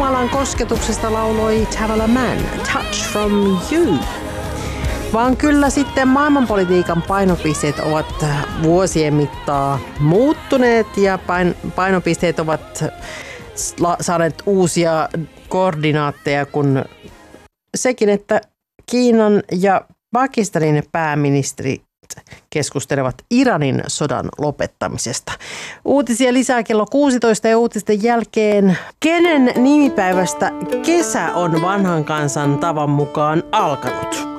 Jumalan kosketuksesta lauloi Tavalla Man, Touch from You. Vaan kyllä sitten maailmanpolitiikan painopisteet ovat vuosien mittaan muuttuneet ja painopisteet ovat saaneet uusia koordinaatteja, kun sekin, että Kiinan ja Pakistanin pääministerit keskustelevat Iranin sodan lopettamisesta. Uutisia lisää kello 16 ja uutisten jälkeen. Kenen nimipäivästä kesä on vanhan kansan tavan mukaan alkanut?